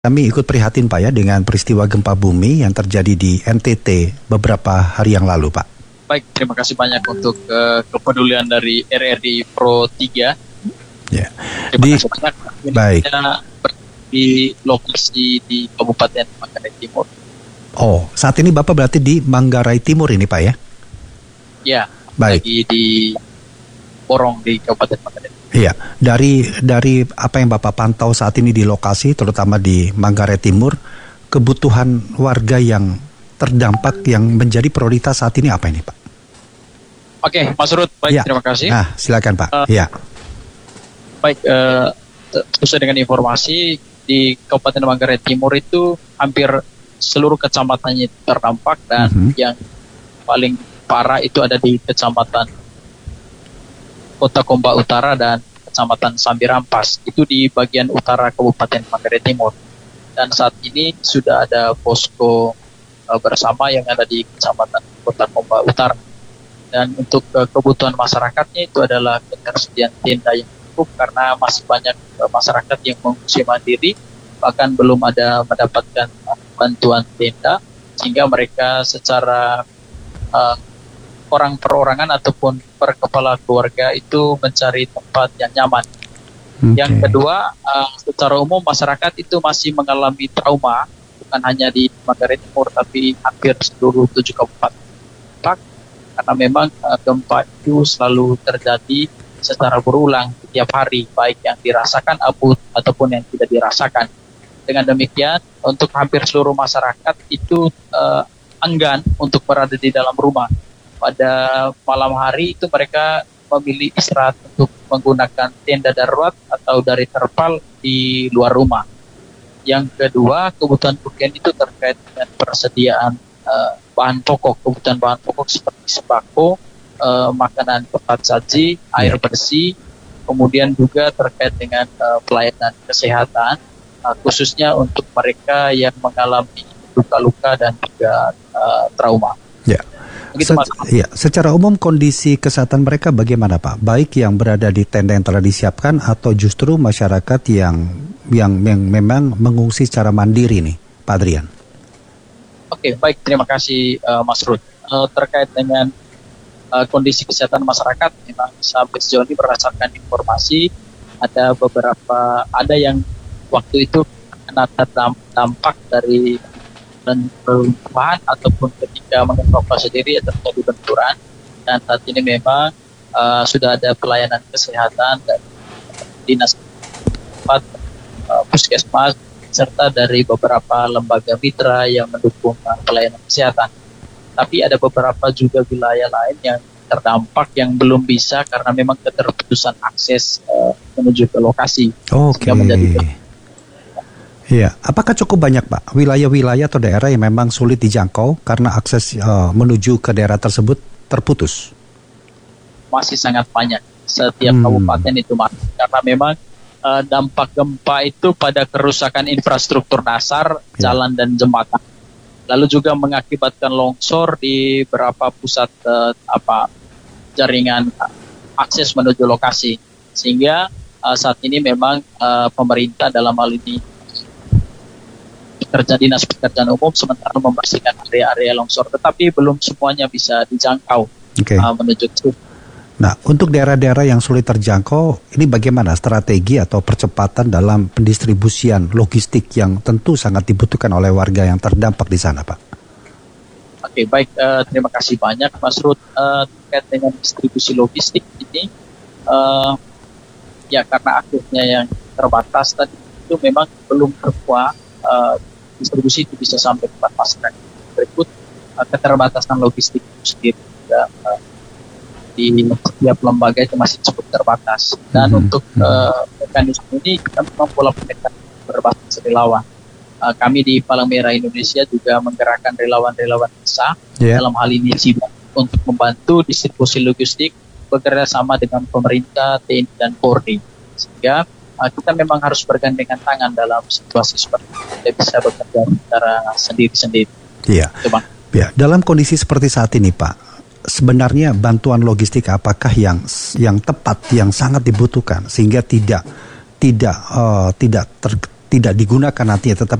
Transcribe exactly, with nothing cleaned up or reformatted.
Kami ikut prihatin Pak ya dengan peristiwa gempa bumi yang terjadi di N T T beberapa hari yang lalu Pak. Baik, terima kasih banyak untuk uh, kepedulian dari R R I Pro tiga. Ya. Terima Di, kasih banyak. baik. Di lokasi di Kabupaten Manggarai Timur. Oh, saat ini Bapak berarti di Manggarai Timur ini Pak ya? Ya, baik. Lagi di Porong di Kabupaten Manggarai. Iya, dari dari apa yang Bapak pantau saat ini di lokasi, terutama di Manggarai Timur, kebutuhan warga yang terdampak yang menjadi prioritas saat ini apa ini Pak? Oke, Mas Ruth, baik, ya. Terima kasih. Nah, silakan Pak. Uh, ya. Baik, uh, sesuai dengan informasi di Kabupaten Manggarai Timur itu hampir seluruh kecamatannya terdampak dan uh-huh. yang paling parah itu ada di kecamatan Kota Komba Utara dan Kecamatan Sambirampas, itu di bagian utara Kabupaten Manggarai Timur. Dan saat ini sudah ada posko uh, bersama yang ada di Kecamatan Kota Komba Utara. Dan untuk uh, kebutuhan masyarakatnya itu adalah ketersediaan tenda yang cukup karena masih banyak uh, masyarakat yang mengungsi mandiri, bahkan belum ada mendapatkan uh, bantuan tenda, sehingga mereka secara uh, orang perorangan ataupun per kepala keluarga itu mencari tempat yang nyaman. Okay. Yang kedua, uh, secara umum masyarakat itu masih mengalami trauma, bukan hanya di Manggarai Timur, tapi hampir seluruh tujuh kabupaten. Karena memang uh, gempa itu selalu terjadi secara berulang setiap hari, baik yang dirasakan abut ataupun yang tidak dirasakan. Dengan demikian, untuk hampir seluruh masyarakat itu uh, enggan untuk berada di dalam rumah. Pada malam hari itu mereka memilih istirahat untuk menggunakan tenda darurat atau dari terpal di luar rumah. Yang kedua, kebutuhan kebutuhan itu terkait dengan persediaan uh, bahan pokok, kebutuhan bahan pokok seperti sembako, uh, makanan cepat saji, air bersih, kemudian juga terkait dengan uh, pelayanan kesehatan, uh, khususnya untuk mereka yang mengalami luka-luka dan juga uh, trauma. Ya. Begitu, Se- ya, secara umum kondisi kesehatan mereka bagaimana Pak? Baik yang berada di tenda yang telah disiapkan atau justru masyarakat yang yang, yang memang mengungsi secara mandiri nih, Pak Adrian? Oke, baik, terima kasih uh, Mas Ruth. Uh, terkait dengan uh, kondisi kesehatan masyarakat, memang sampai sejauh ini berdasarkan informasi ada beberapa ada yang waktu itu kena terdampak dari dan perubahan ataupun ketika mengevakuasi diri terjadi benturan, dan saat ini memang uh, sudah ada pelayanan kesehatan dari dinas tempat, uh, puskesmas serta dari beberapa lembaga mitra yang mendukung uh, pelayanan kesehatan. Tapi ada beberapa juga wilayah lain yang terdampak yang belum bisa karena memang keterputusan akses uh, menuju ke lokasi. Oke. Okay. Iya, apakah cukup banyak Pak wilayah-wilayah atau daerah yang memang sulit dijangkau karena akses uh, menuju ke daerah tersebut terputus? Masih sangat banyak, setiap hmm. kabupaten itu masih, karena memang uh, dampak gempa itu pada kerusakan infrastruktur dasar, ya. Jalan dan jembatan. Lalu juga mengakibatkan longsor di beberapa pusat uh, apa jaringan akses menuju lokasi, sehingga uh, saat ini memang uh, pemerintah dalam hal ini kerja dinas pekerjaan umum sementara membersihkan area-area longsor, tetapi belum semuanya bisa dijangkau. Okay. uh, menuju ke. Nah, untuk daerah-daerah yang sulit terjangkau, ini bagaimana strategi atau percepatan dalam pendistribusian logistik yang tentu sangat dibutuhkan oleh warga yang terdampak di sana, Pak? Oke, okay, baik, uh, terima kasih banyak Mas Ruth. Uh, terkait dengan distribusi logistik ini, uh, ya karena aksesnya yang terbatas tadi itu memang belum terkuat. Uh, distribusi itu bisa sampai ke masyarakat. Berikut uh, keterbatasan logistik itu sendiri juga uh, di setiap lembaga itu masih cukup terbatas. Dan mm-hmm. untuk uh, mekanisme ini kita memang pola pendekatan berbasis relawan. Uh, kami di Palang Merah Indonesia juga menggerakkan relawan-relawan desa yeah. dalam hal ini SIBA untuk membantu distribusi logistik bekerja sama dengan pemerintah, T N I dan Polri, sehingga Uh, kita memang harus bergandengan tangan dalam situasi seperti itu. Tidak bisa bekerja secara sendiri-sendiri. Iya. Ya, dalam kondisi seperti saat ini, Pak, sebenarnya bantuan logistik apakah yang yang tepat, yang sangat dibutuhkan sehingga tidak tidak uh, tidak ter, tidak digunakan nantinya, tetapi